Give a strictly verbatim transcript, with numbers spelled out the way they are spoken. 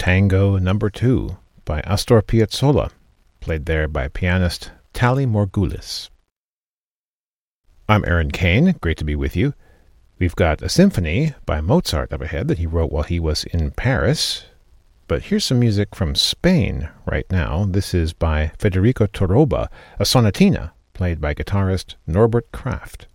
Tango Number Two by Astor Piazzolla, played there by pianist Tally Morgulis. I'm Aaron Kane, great to be with you. We've got a symphony by Mozart up ahead that he wrote while he was in Paris. But here's some music from Spain right now. This is by Federico Torroba, a sonatina played by guitarist Norbert Kraft.